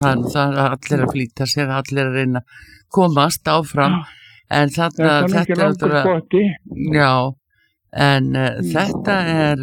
það allir að flýta sér, allir að reyna komast áfram, en þetta er langur spotti. Já, en þetta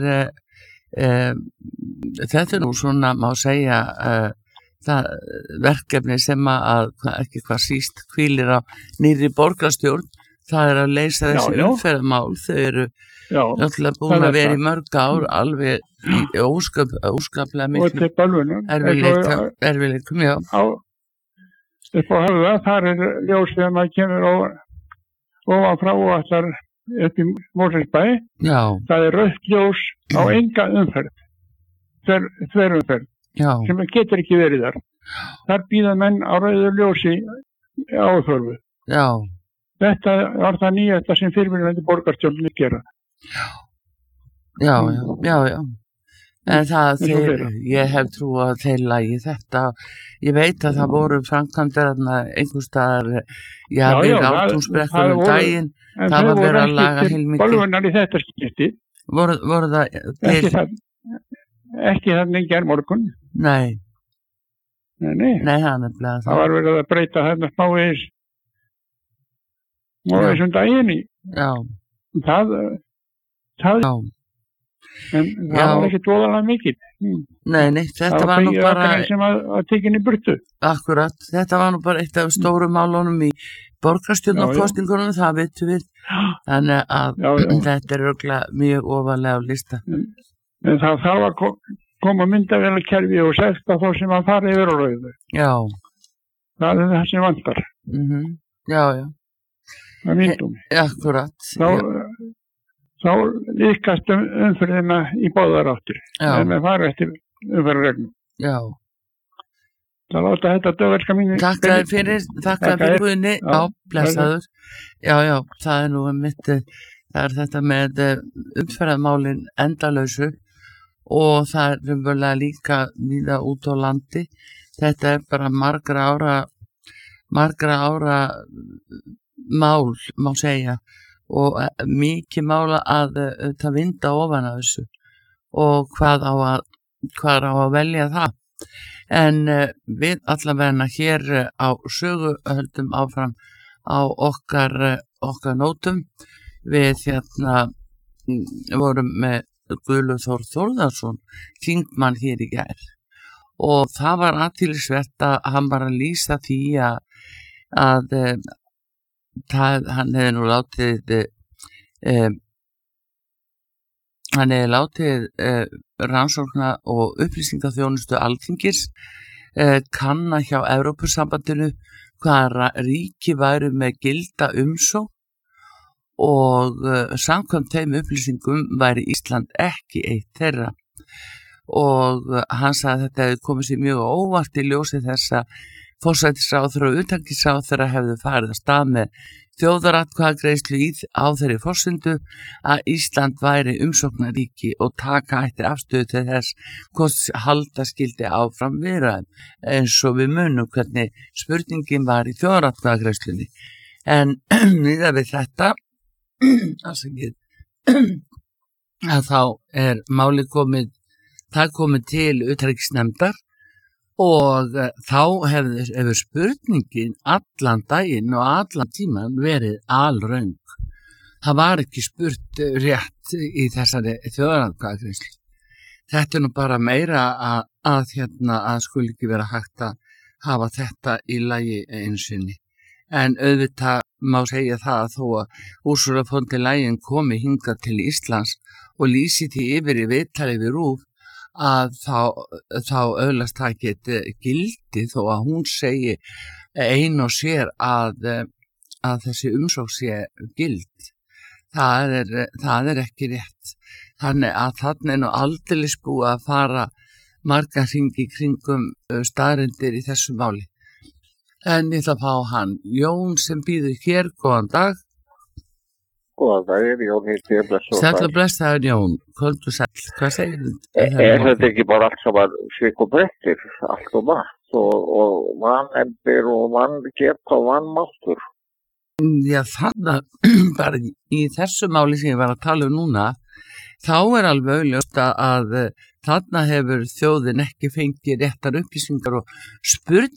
er nú svona, má segja, það verkefni sem að ekki hvað síst hvílir á nýrri borgarstjórn, það er að leysa þessi umferðarmál, þau eru náttúrulega búin að vera í mörg ár alveg í óskaplega miklu erfiðleikum, já. Upp á höfða, þar er ljós þegar maður kemur ofan frá og allar upp í Mosfellsbæ. Já. Það er rautt ljós á enga umferð, þverumferð, sem getur ekki verið þar. Þar bíða menn á rauðu ljósi áþörfu. Já. Þetta var það nýjasta sem fyrirmyndandi borgarstjórnir gera. Já. En ég hef trú að þeir lagi þetta. Ég veit að það voru framkvæmdir einhvers staðar, við Átúnsbrekkur daginn, það var verið að laga heilmikið. Bölvunar í þetta skipti. Voru það til? Ekki þannig í gærmorgun. Nei, það er nefnilega það var verið að breyta þarna smávegis daginn í. Já. En það var ekki dvoðalega mikið. Nei, þetta var nú bara... Það var sem að tekinni burtu. Akkurat, þetta var nú bara eitt af stórum málunum í borgarstjórnarkosningunum, það vitum við. Þannig að þetta er örugglega mjög ofarlega á lista. En það þarf að koma myndavélakerfi og sekta þá sem að fara yfir á rauðu. Já. Það er það sem vantar. Já. Það er myndum. Akkurat. Þá líkast umferðina í báðar áttir. En við fara eftir umferðarreglum. Já. Það láta þetta dögverska mínu. Þakka fyrir Guðni. Já, blessaður. Já, það er nú mitt, það er þetta með umferðarmálin endalausu og það er umverulega líka víða út á landi. Þetta er bara margra ára mál, má segja, og mikið mála að það vinda ofan af þessu og hvað á að velja það. En við allavegna hér á sögu höldum áfram á okkar nótum. Við vorum með Guðlaug Þór Þórðarson, þingmann hér í gær, og það var athyglisvert að hann var að lýsa því að hann hefði nú látið rannsókna og upplýsingaþjónustu Alþingis kanna hjá Evrópusambandinu hvaða ríki væru með gilda umsókn og samkvæmt þeim upplýsingum væri Ísland ekki eitt þeirra. Og hann sagði að þetta hefði komið sér mjög óvart í ljósi þess að forsætisráðherra og utanríkisráðherra hefðu farið að stað með þjóðaratkvæðagreiðslu á þeirri forsendu að Ísland væri umsóknaríki og taka ætti afstöðu til þess hvort halda skyldi áfram viðræðum, eins og við munum hvernig spurningin var í þjóðaratkvæðagreiðslunni. En niður við þetta að þá er málið komið til utanríkisnefndar og þá hefur spurningin allan daginn og allan tíman verið alröng. Það var ekki spurt rétt í þessari þjóðaratkvæðagreiðslu. Þetta er nú bara meira að skuli ekki vera hægt að hafa þetta í lagi einu sinni. En auðvitað má segja það að þó að Ursula von der Leyen komi hingað til Íslands og lýsi því yfir í viðtali við RÚV að þá öðlast það geti gildi þó að hún segi ein og sér að þessi umsókn sé gild. Það er ekki rétt. Þannig að þarna er nú aldeilis búið að fara marga hringi kringum staðreyndir í þessu máli. En ég ætla að fá hann Jón sem býður hér. Góðan dag. Góðan dag, Jón heitir blessaður. Sæll og blessaður Jón, kvöldu sæll. Hvað segir þú? Er þetta ekki bara allt saman svik og brettir, allt og margt og vanefndir og vanngeta og vannmáttur? Já, þannig bara í þessu máli sem ég var að tala um núna þá alveg augljóst að þarna hefur þjóðin ekki fengið réttar upplýsingar og spurning